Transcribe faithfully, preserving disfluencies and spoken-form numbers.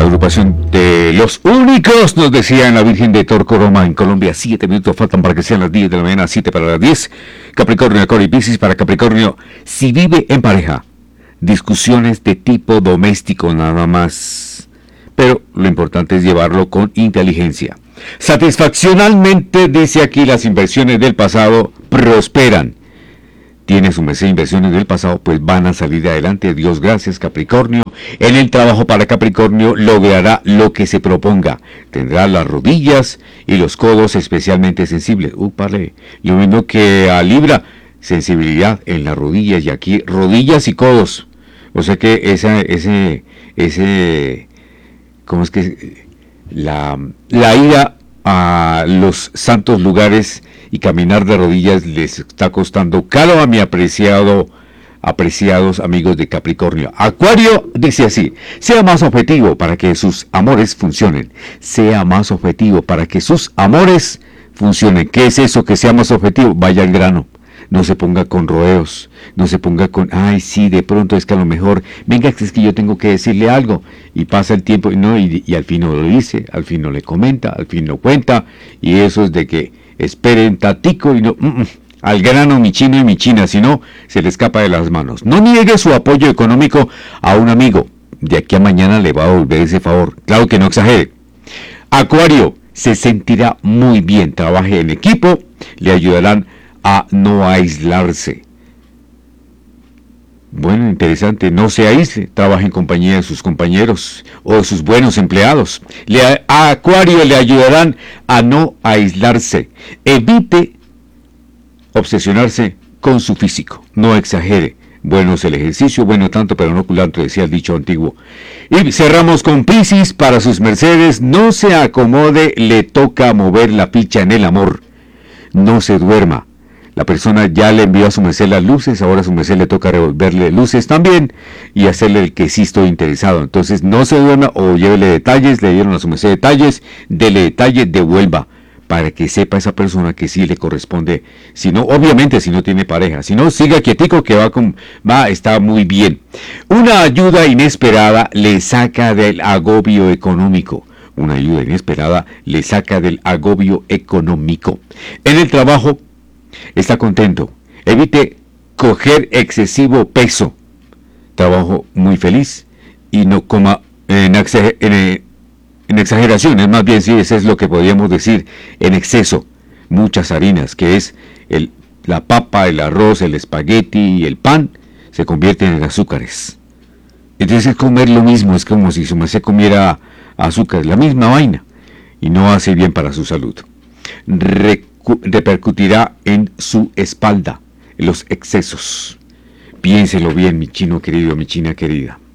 agrupación de Los Únicos, nos decía en la Virgen de Torcoroma, en Colombia. Siete minutos faltan para que sean las diez de la mañana, siete para las diez. Capricornio, Acuario y Piscis. Para Capricornio, si vive en pareja, discusiones de tipo doméstico nada más, pero lo importante es llevarlo con inteligencia. Satisfaccionalmente, dice aquí, las inversiones del pasado prosperan. Tiene su merced inversiones del pasado, pues van a salir adelante. Dios gracias, Capricornio. En el trabajo para Capricornio logrará lo que se proponga. Tendrá las rodillas y los codos especialmente sensibles. Upale, lo mismo que a Libra, sensibilidad en las rodillas, y aquí rodillas y codos. O sea que esa, ese, ese, ¿cómo es que? La, la ida a los santos lugares y caminar de rodillas les está costando caro a mi apreciado, apreciados amigos de Capricornio. Acuario dice así: sea más objetivo para que sus amores funcionen. Sea más objetivo para que sus amores funcionen. ¿Qué es eso que sea más objetivo? Vaya al grano. No se ponga con rodeos, no se ponga con, ay, sí, de pronto es que a lo mejor, venga, es que yo tengo que decirle algo, y pasa el tiempo, y no, y, y al fin no lo dice, al fin no le comenta, al fin no cuenta, y eso es de que esperen tatico y no, mm, mm, al grano mi chino y mi china, si no, se le escapa de las manos. No niegue su apoyo económico a un amigo, de aquí a mañana le va a devolver ese favor, claro que no exagere. Acuario, se sentirá muy bien, trabaje en equipo, le ayudarán a no aislarse. Bueno, interesante, no se aísle, trabaje en compañía de sus compañeros o de sus buenos empleados. Le, a Acuario le ayudarán a no aislarse. Evite obsesionarse con su físico, no exagere. Bueno es el ejercicio, bueno tanto pero no culantro, decía el dicho antiguo. Y cerramos con Piscis. Para sus mercedes, no se acomode, le toca mover la ficha en el amor. No se duerma. La persona ya le envió a su merced las luces, ahora a su merced le toca revolverle luces también y hacerle el que sí estoy interesado. Entonces no se duerma o llévele detalles, le dieron a su merced detalles, dele detalles, devuelva, para que sepa esa persona que sí le corresponde. Si no, obviamente si no tiene pareja, si no, siga quietico que va, con, va, está muy bien. Una ayuda inesperada le saca del agobio económico. Una ayuda inesperada le saca del agobio económico. En el trabajo, está contento. Evite coger excesivo peso. Trabajo muy feliz y no coma en, en, en exageraciones. Más bien, sí, eso es lo que podríamos decir, en exceso. Muchas harinas, que es el, la papa, el arroz, el espagueti y el pan, se convierten en azúcares. Entonces comer lo mismo es como si se comiera azúcar, la misma vaina, y no hace bien para su salud. Recuerda, repercutirá en su espalda, en los excesos. Piénselo bien, mi chino querido, mi china querida.